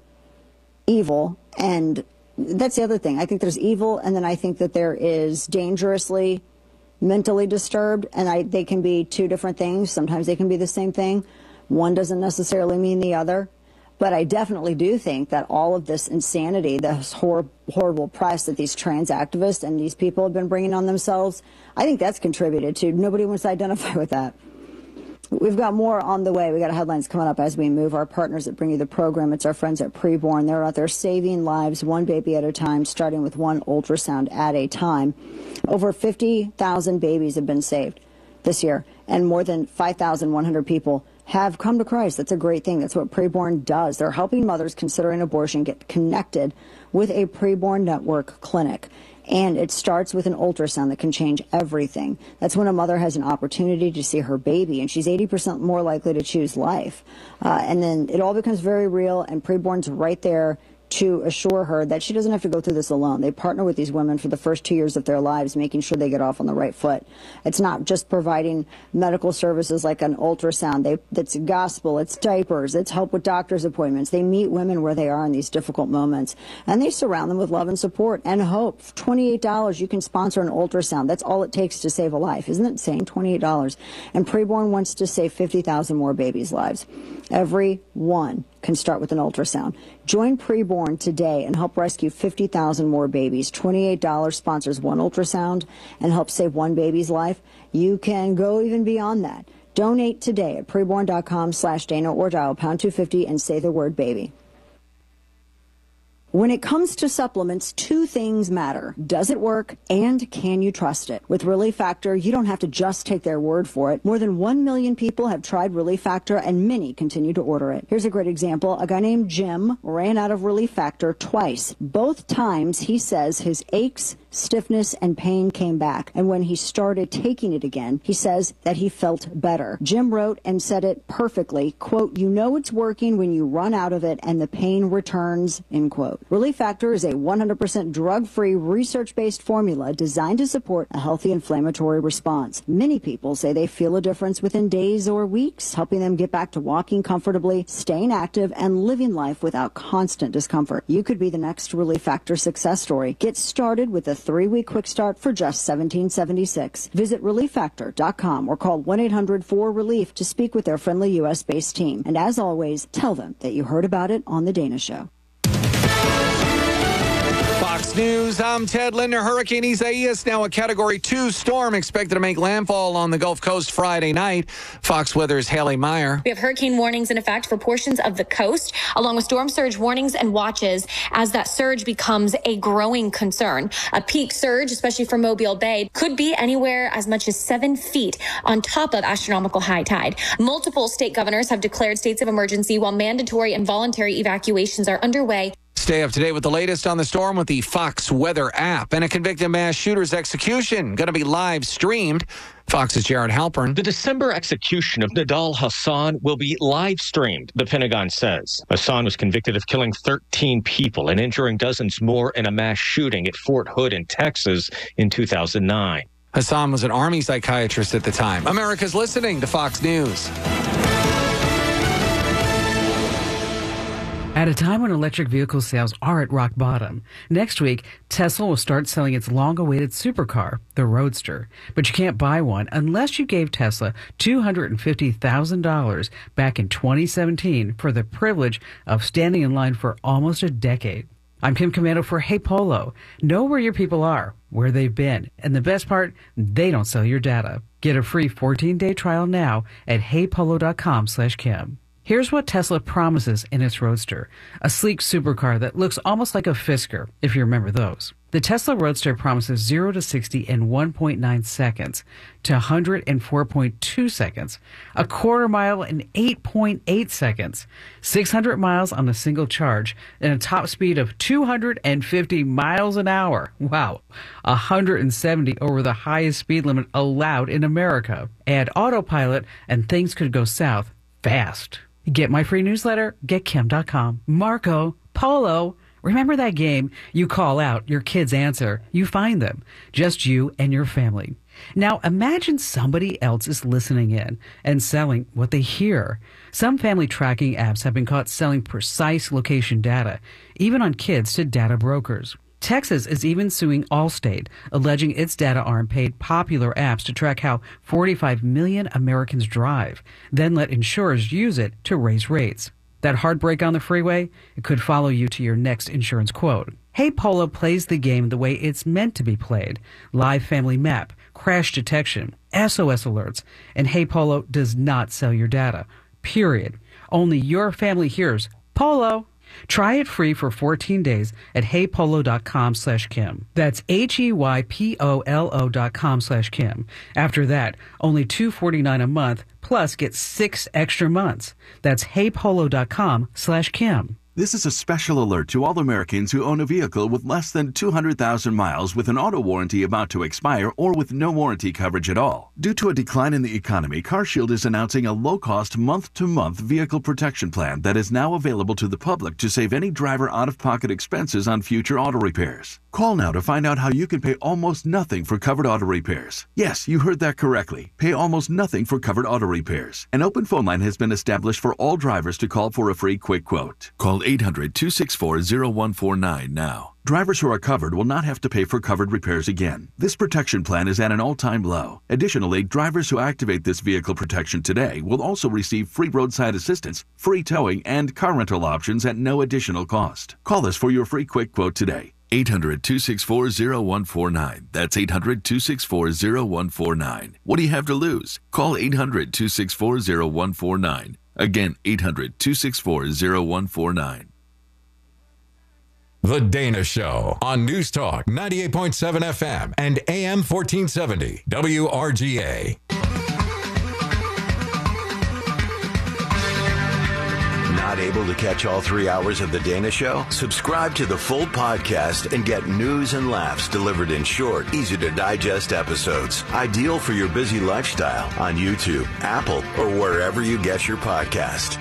evil. And that's the other thing. I think there's evil, and then I think that there is dangerously mentally disturbed, and I, they can be two different things. Sometimes they can be the same thing. One doesn't necessarily mean the other. But I definitely do think that all of this insanity, this hor- horrible press that these trans activists and these people have been bringing on themselves, I think that's contributed to. Nobody wants to identify with that. We've got more on the way. We got headlines coming up as we move. Our partners that bring you the program, it's our friends at Preborn. They're out there saving lives one baby at a time, starting with one ultrasound at a time. Over fifty thousand babies have been saved this year, and more than five thousand one hundred people have come to Christ. That's a great thing. That's what Preborn does. They're helping mothers considering abortion get connected with a Preborn Network clinic. And it starts with an ultrasound that can change everything. That's when a mother has an opportunity to see her baby, and she's eighty percent more likely to choose life. Uh, and then it all becomes very real, and Preborn's right there to assure her that she doesn't have to go through this alone. They partner with these women for the first two years of their lives, making sure they get off on the right foot. It's not just providing medical services like an ultrasound. They, it's gospel, it's diapers, it's help with doctor's appointments. They meet women where they are in these difficult moments, and they surround them with love and support and hope. twenty-eight dollars, you can sponsor an ultrasound. That's all it takes to save a life. Isn't it insane? twenty-eight dollars. And Preborn wants to save fifty thousand more babies' lives. Every one can start with an ultrasound. Join Preborn today and help rescue fifty thousand more babies. twenty-eight dollars sponsors one ultrasound and helps save one baby's life. You can go even beyond that. Donate today at preborn.com slash Dana or dial pound two fifty and say the word baby. When it comes to supplements, two things matter. Does it work, and can you trust it? With Relief Factor, you don't have to just take their word for it. More than one million people have tried Relief Factor, and many continue to order it. Here's a great example. A guy named Jim ran out of Relief Factor twice. Both times, he says his aches, stiffness, and pain came back. And when he started taking it again, he says that he felt better. Jim wrote and said it perfectly, quote, "You know it's working when you run out of it and the pain returns," end quote. Relief Factor is a one hundred percent drug-free, research-based formula designed to support a healthy inflammatory response. Many people say they feel a difference within days or weeks, helping them get back to walking comfortably, staying active, and living life without constant discomfort. You could be the next Relief Factor success story. Get started with a three-week quick start for just seventeen seventy-six. Visit relief factor dot com or call one eight hundred four relief to speak with their friendly U S-based team. And as always, tell them that you heard about it on The Dana Show. Fox News, I'm Ted Linder. Hurricane Isaias, now a Category two storm, expected to make landfall on the Gulf Coast Friday night. Fox Weather's Haley Meyer. We have hurricane warnings in effect for portions of the coast, along with storm surge warnings and watches as that surge becomes a growing concern. A peak surge, especially for Mobile Bay, could be anywhere as much as seven feet on top of astronomical high tide. Multiple state governors have declared states of emergency while mandatory and voluntary evacuations are underway. Stay up to date with the latest on the storm with the Fox Weather app. And a convicted mass shooter's execution going to be live streamed. Fox's Jared Halpern. The December execution of Nidal Hasan will be live streamed, the Pentagon says. Hasan was convicted of killing thirteen people and injuring dozens more in a mass shooting at Fort Hood in Texas in two thousand nine. Hasan was an Army psychiatrist at the time. America's listening to Fox News. At a time when electric vehicle sales are at rock bottom, next week, Tesla will start selling its long-awaited supercar, the Roadster. But you can't buy one unless you gave Tesla two hundred fifty thousand dollars back in twenty seventeen for the privilege of standing in line for almost a decade. I'm Kim Commando for Hey Polo. Know where your people are, where they've been, and the best part, they don't sell your data. Get a free fourteen-day trial now at heypolo.com slash Kim. Here's what Tesla promises in its Roadster, a sleek supercar that looks almost like a Fisker, if you remember those. The Tesla Roadster promises zero to sixty in one point nine seconds, to one hundred in four point two seconds, a quarter mile in eight point eight seconds, six hundred miles on a single charge, and a top speed of two hundred fifty miles an hour. Wow, one hundred seventy over the highest speed limit allowed in America. Add autopilot, and things could go south fast. Get my free newsletter, get kim dot com. Marco Polo. Remember that game? You call out, your kids answer, you find them. Just you and your family. Now imagine somebody else is listening in and selling what they hear. Some family tracking apps have been caught selling precise location data, even on kids, to data brokers. Texas is even suing Allstate, alleging its data arm paid popular apps to track how forty-five million Americans drive, then let insurers use it to raise rates. That heartbreak on the freeway? It could follow you to your next insurance quote. Hey Polo plays the game the way it's meant to be played. Live family map, crash detection, S O S alerts, and Hey Polo does not sell your data. Period. Only your family hears Polo. Try it free for fourteen days at heypolo.com slash Kim. That's H-E-Y-P-O-L-O dot com slash Kim. After that, only two hundred forty-nine dollars a month, plus get six extra months. That's heypolo.com slash Kim. This is a special alert to all Americans who own a vehicle with less than two hundred thousand miles with an auto warranty about to expire or with no warranty coverage at all. Due to a decline in the economy, CarShield is announcing a low-cost month-to-month vehicle protection plan that is now available to the public to save any driver out-of-pocket expenses on future auto repairs. Call now to find out how you can pay almost nothing for covered auto repairs. Yes, you heard that correctly. Pay almost nothing for covered auto repairs. An open phone line has been established for all drivers to call for a free quick quote. Call eight hundred, two six four, zero one four nine now. Drivers who are covered will not have to pay for covered repairs again. This protection plan is at an all-time low. Additionally, drivers who activate this vehicle protection today will also receive free roadside assistance, free towing, and car rental options at no additional cost. Call us for your free quick quote today. eight hundred, two six four, zero one four nine. That's eight hundred, two six four, zero one four nine. What do you have to lose? Call eight hundred, two six four, zero one four nine. Again, eight hundred, two six four, zero one four nine. The Dana Show on News Talk ninety-eight point seven F M and A M fourteen seventy W R G A. Not able to catch all three hours of The Dana Show? Subscribe to the full podcast and get news and laughs delivered in short, easy-to-digest episodes. Ideal for your busy lifestyle on YouTube, Apple, or wherever you get your podcast.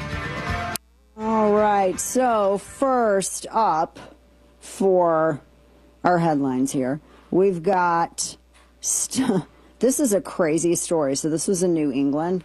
All right, so first up for our headlines here, we've got, st- this is a crazy story. So this was in New England,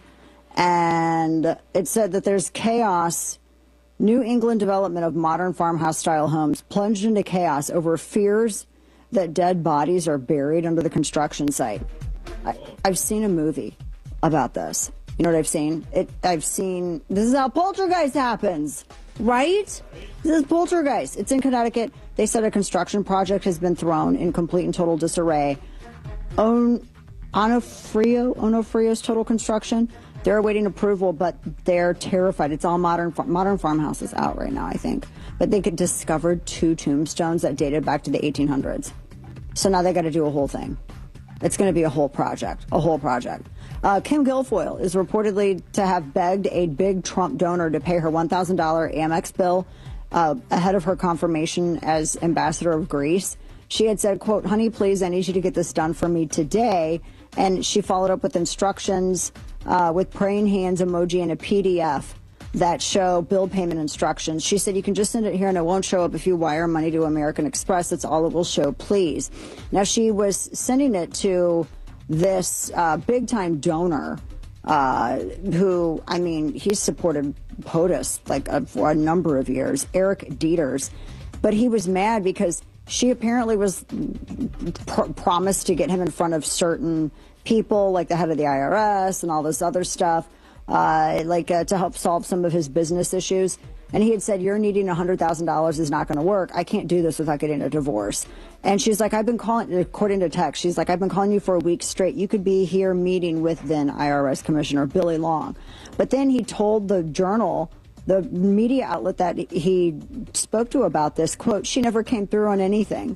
and it said that there's chaos. New England development of modern farmhouse-style homes plunged into chaos over fears that dead bodies are buried under the construction site. I, I've seen a movie about this. You know what I've seen? It. I've seen, this is how poltergeist happens, right? This is poltergeist. It's in Connecticut. They said a construction project has been thrown in complete and total disarray. On, Onofrio, Onofrio's Total Construction, they're awaiting approval, but they're terrified. It's all modern modern farmhouses out right now, I think. But they discovered two tombstones that dated back to the eighteen hundreds. So now they got to do a whole thing. It's going to be a whole project, a whole project. Uh, Kim Guilfoyle is reportedly to have begged a big Trump donor to pay her one thousand dollars Amex bill uh, ahead of her confirmation as ambassador of Greece. She had said, quote, "Honey, please, I need you to get this done for me today." And she followed up with instructions uh, with praying hands emoji and a P D F that show bill payment instructions. She said, "You can just send it here and it won't show up if you wire money to American Express. That's all it will show, please." Now, she was sending it to this uh, big-time donor uh, who, I mean, he's supported POTUS like uh, for a number of years, Eric Dieters. But he was mad because she apparently was pr- promised to get him in front of certain people, like the head of the I R S and all this other stuff, uh, like uh, to help solve some of his business issues. And he had said, you're needing one hundred thousand dollars is not going to work. I can't do this without getting a divorce. And she's like, I've been calling, according to text, she's like, I've been calling you for a week straight. You could be here meeting with then I R S Commissioner Billy Long. But then he told the Journal, the media outlet that he spoke to about this, quote, she never came through on anything.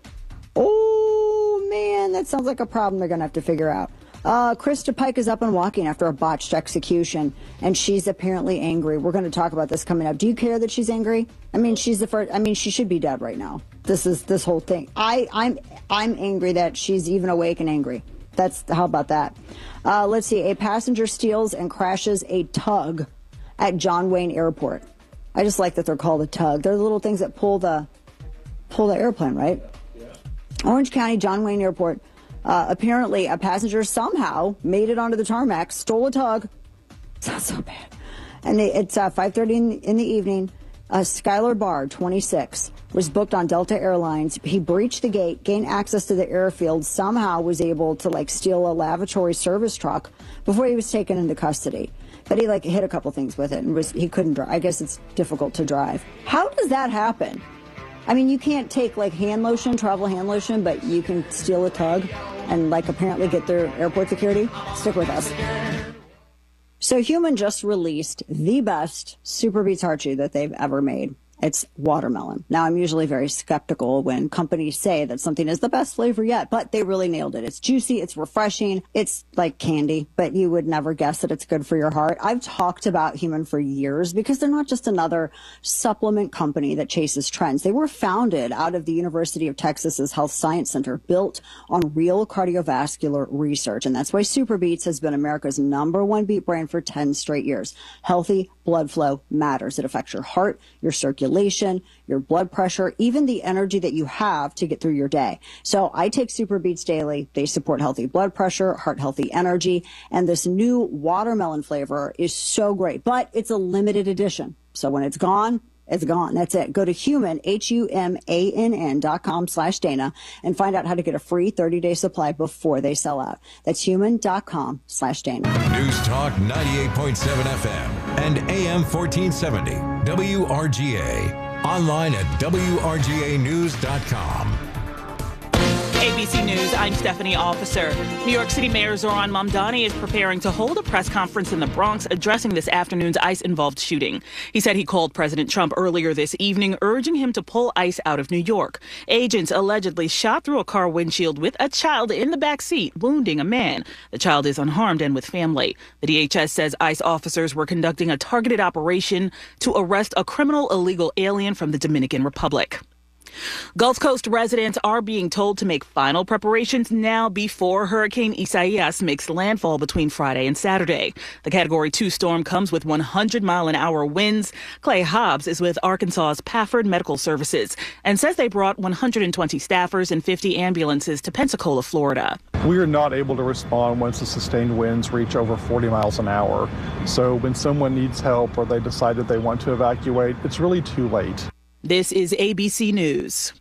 Oh, man, that sounds like a problem they're going to have to figure out. Uh, Krista Pike is up and walking after a botched execution, and she's apparently angry. We're going to talk about this coming up. Do you care that she's angry? I mean, she's the first. I mean, she should be dead right now. This is this whole thing. I, I'm I'm angry that she's even awake and angry. That's how about that? Uh, let's see. A passenger steals and crashes a tug at John Wayne Airport. I just like that they're called a tug. They're the little things that pull the pull the airplane, right? Yeah. Orange County, John Wayne Airport. Uh, apparently, a passenger somehow made it onto the tarmac, stole a tug. It's not so bad. And they, it's uh, five thirty in, in the evening. Uh, Skylar Barr, twenty-six, was booked on Delta Airlines. He breached the gate, gained access to the airfield, somehow was able to like steal a lavatory service truck before he was taken into custody. But he like hit a couple things with it and was he couldn't drive. I guess it's difficult to drive. How does that happen? I mean, you can't take like hand lotion, travel hand lotion, but you can steal a tug and like apparently get through airport security. Stick with us. So Human just released the best Super Beets heart chew that they've ever made. It's watermelon. Now, I'm usually very skeptical when companies say that something is the best flavor yet, but they really nailed it. It's juicy, it's refreshing, it's like candy, but you would never guess that it's good for your heart. I've talked about Human for years because they're not just another supplement company that chases trends. They were founded out of the University of Texas's Health Science Center, built on real cardiovascular research. And that's why Super Beets has been America's number one beet brand for ten straight years. Healthy blood flow matters. It affects your heart, your circulation, your blood pressure, even the energy that you have to get through your day. So I take Super Beets daily. They support healthy blood pressure, heart healthy energy, and this new watermelon flavor is so great, but it's a limited edition. So when it's gone, it's gone. That's it. Go to Human, H U M A N N dot com slash Dana and find out how to get a free thirty-day supply before they sell out. That's human dot com slash Dana. News Talk ninety-eight point seven F M and A M fourteen seventy W R G A. Online at W R G A news dot com. A B C News, I'm Stephanie Officer. New York City Mayor Zohran Mamdani is preparing to hold a press conference in the Bronx addressing this afternoon's ICE-involved shooting. He said he called President Trump earlier this evening, urging him to pull ICE out of New York. Agents allegedly shot through a car windshield with a child in the back seat, wounding a man. The child is unharmed and with family. The D H S says ICE officers were conducting a targeted operation to arrest a criminal illegal alien from the Dominican Republic. Gulf Coast residents are being told to make final preparations now before Hurricane Isaias makes landfall between Friday and Saturday. The Category two storm comes with one hundred mile an hour winds. Clay Hobbs is with Arkansas's Pafford Medical Services and says they brought one hundred twenty staffers and fifty ambulances to Pensacola, Florida. We are not able to respond once the sustained winds reach over forty miles an hour. So when someone needs help or they decide that they want to evacuate, it's really too late. This is A B C News.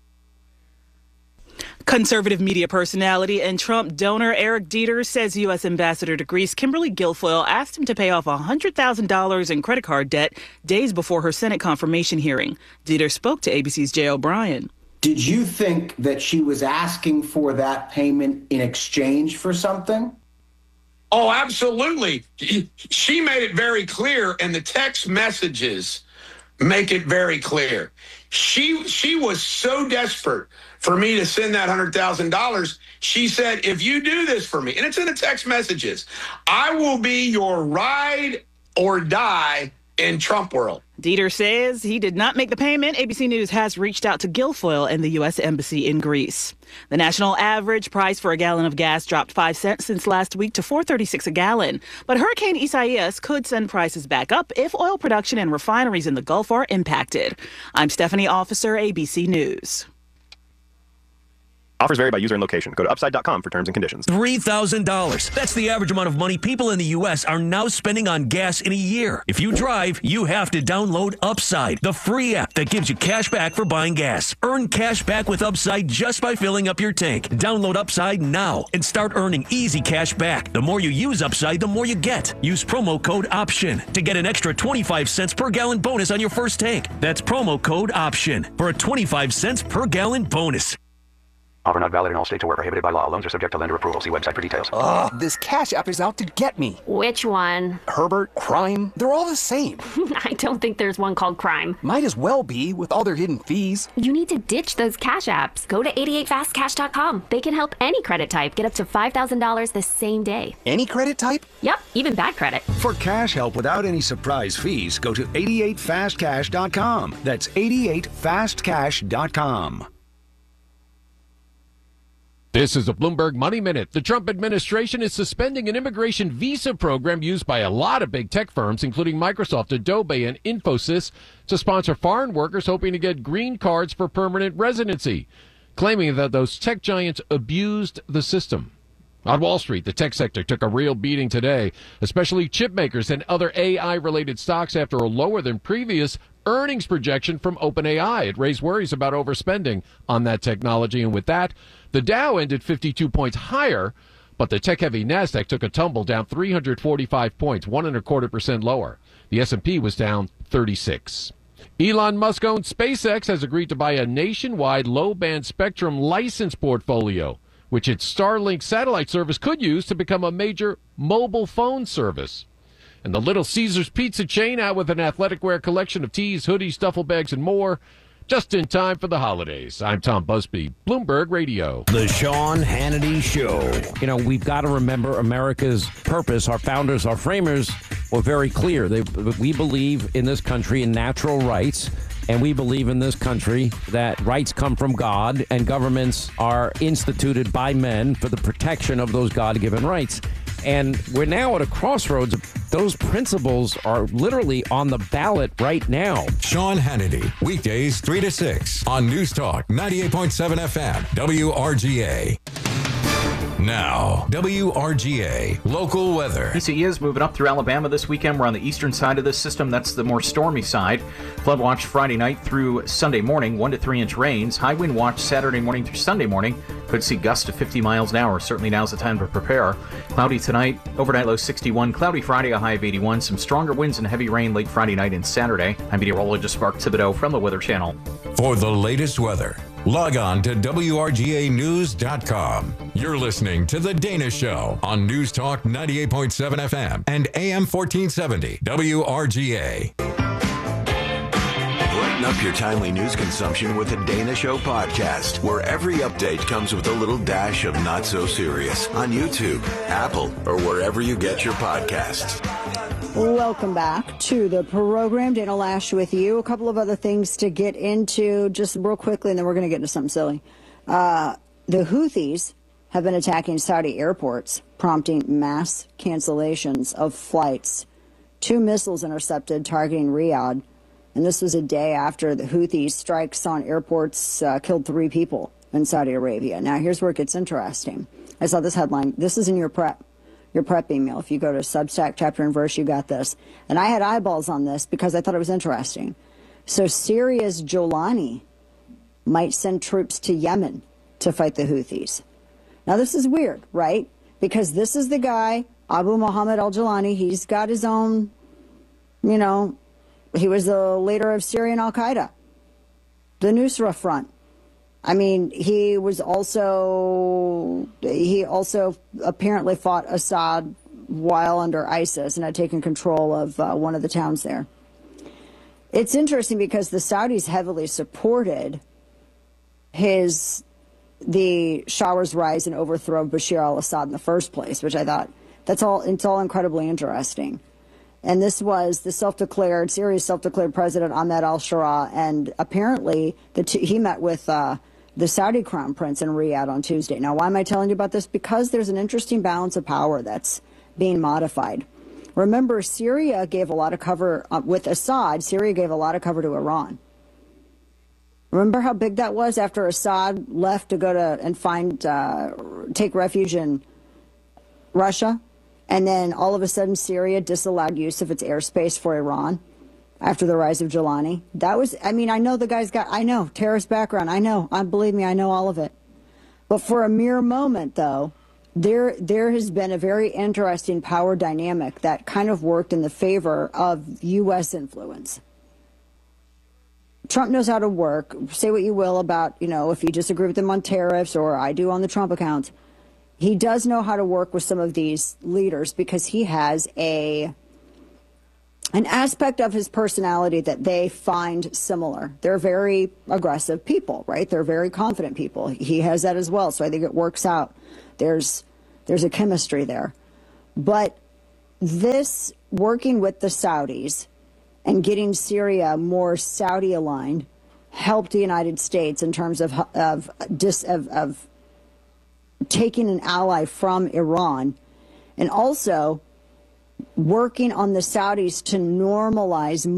Conservative media personality and Trump donor Eric Dieter says U S Ambassador to Greece Kimberly Guilfoyle asked him to pay off one hundred thousand dollars in credit card debt days before her Senate confirmation hearing. Dieter spoke to A B C's Jay O'Brien. Did you think that she was asking for that payment in exchange for something? Oh, absolutely. She made it very clear, and the text messages make it very clear. She she was so desperate for me to send that one hundred thousand dollars. She said, if you do this for me, and it's in the text messages, I will be your ride or die in Trump world. Dieter says he did not make the payment. A B C News has reached out to Guilfoyle and the U S Embassy in Greece. The national average price for a gallon of gas dropped five cents since last week to four thirty-six a gallon. But Hurricane Isaias could send prices back up if oil production and refineries in the Gulf are impacted. I'm Stephanie Officer, A B C News. Offers vary by user and location. Go to upside dot com for terms and conditions. three thousand dollars. That's the average amount of money people in the U S are now spending on gas in a year. If you drive, you have to download Upside, the free app that gives you cash back for buying gas. Earn cash back with Upside just by filling up your tank. Download Upside now and start earning easy cash back. The more you use Upside, the more you get. Use promo code OPTION to get an extra twenty-five cents per gallon bonus on your first tank. That's promo code OPTION for a twenty-five cents per gallon bonus. Offer not valid in all states or where prohibited by law. Loans are subject to lender approval. See website for details. Ugh, this Cash App is out to get me. Which one? Herbert, Crime, they're all the same. I don't think there's one called Crime. Might as well be with all their hidden fees. You need to ditch those Cash Apps. Go to eighty-eight fast cash dot com. They can help any credit type get up to five thousand dollars the same day. Any credit type? Yep, even bad credit. For cash help without any surprise fees, go to eighty-eight fast cash dot com. That's eighty-eight fast cash dot com. This is a Bloomberg Money Minute. The Trump administration is suspending an immigration visa program used by a lot of big tech firms, including Microsoft, Adobe, and Infosys, to sponsor foreign workers hoping to get green cards for permanent residency, claiming that those tech giants abused the system. On Wall Street, the tech sector took a real beating today, especially chip makers and other A I-related stocks after a lower than previous earnings projection from OpenAI. It raised worries about overspending on that technology, and with that, the Dow ended fifty-two points higher, but the tech-heavy Nasdaq took a tumble, down three hundred forty-five points, one and a quarter percent lower. The S and P was down thirty-six. Elon Musk-owned SpaceX has agreed to buy a nationwide low-band spectrum license portfolio, which its Starlink satellite service could use to become a major mobile phone service. And the Little Caesars pizza chain out with an athletic wear collection of tees, hoodies, duffel bags, and more, just in time for the holidays. I'm Tom Busby, Bloomberg Radio. The Sean Hannity Show. You know, we've got to remember America's purpose. Our founders, our framers were very clear. They, we believe in this country in natural rights, and we believe in this country that rights come from God and governments are instituted by men for the protection of those God-given rights. And we're now at a crossroads. Those principles are literally on the ballot right now. Sean Hannity, weekdays three to six on News Talk ninety-eight point seven F M, W R G A. Now, W R G A local weather. P C E is moving up through Alabama this weekend. We're on the eastern side of this system. That's the more stormy side. Flood watch Friday night through Sunday morning, one to three inch rains. High wind watch Saturday morning through Sunday morning. Could see gusts to fifty miles an hour. Certainly now's the time to prepare. Cloudy tonight, overnight low sixty-one. Cloudy Friday, a high of eighty-one. Some stronger winds and heavy rain late Friday night and Saturday. I'm meteorologist Mark Thibodeau from the Weather Channel. For the latest weather, log on to W R G A news dot com. You're listening to The Dana Show on News Talk ninety-eight point seven F M and A M fourteen seventy W R G A. Brighten up your timely news consumption with The Dana Show podcast, where every update comes with a little dash of not so serious on YouTube, Apple, or wherever you get your podcasts. Welcome back to the program. Dana Lash with you. A couple of other things to get into just real quickly, and then we're going to get into something silly. Uh, the Houthis have been attacking Saudi airports, prompting mass cancellations of flights. Two missiles intercepted targeting Riyadh, and this was a day after the Houthis' strikes on airports uh, killed three people in Saudi Arabia. Now, here's where it gets interesting. I saw this headline. This is in your prep. Your prep email. If you go to Substack, chapter and verse, you got this. And I had eyeballs on this because I thought it was interesting. So Syria's Jolani might send troops to Yemen to fight the Houthis. Now, this is weird, right? Because this is the guy, Abu Muhammad al-Jolani. He's got his own, you know, he was the leader of Syrian al-Qaeda, the Nusra Front. I mean, he was also, he also apparently fought Assad while under ISIS and had taken control of uh, one of the towns there. It's interesting because the Saudis heavily supported his, the Shah's rise and overthrow of Bashar al-Assad in the first place, which I thought, that's all, it's all incredibly interesting. And this was the self-declared, Syria's self-declared president, Ahmed al-Shara, and apparently the t- he met with uh, the Saudi crown prince in Riyadh on Tuesday. Now, why am I telling you about this? Because there's an interesting balance of power that's being modified. Remember, Syria gave a lot of cover, uh, with Assad, Syria gave a lot of cover to Iran. Remember how big that was after Assad left to go to and find, uh, take refuge in Russia? And then all of a sudden Syria disallowed use of its airspace for Iran after the rise of Jelani. That was, I mean, I know the guy's got, I know, terrorist background. I know, I believe me, I know all of it. But for a mere moment, though, there there has been a very interesting power dynamic that kind of worked in the favor of U S influence. Trump knows how to work. Say what you will about, you know, if you disagree with him on tariffs, or I do on the Trump account. He does know how to work with some of these leaders because he has a an aspect of his personality that they find similar. They're very aggressive people, right? They're very confident people. He has that as well, so I think it works out. There's there's a chemistry there. But this working with the Saudis and getting Syria more Saudi aligned helped the United States in terms of of dis, of, of taking an ally from Iran, and also working on the Saudis to normalize